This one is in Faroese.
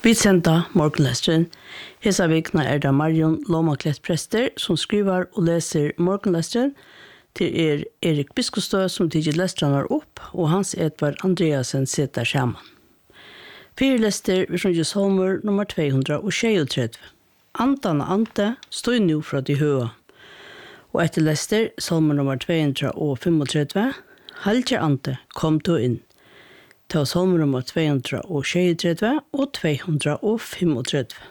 Vi sender morgenlesteren. Hesa vikna det Marion Lomaklett prester som skriver og leser morgenlesteren. Det Erik Biskostø som tidlig lesteren opp, og Hans Edvard Andreasen sitter sammen. Fyrlester vi sjunger salmer nummer 236. Antan og ante stod nu fra de høa. Og etter lester salmer nummer 235. Halje ante kom du inn. Ta salmer nummer 236 og 235.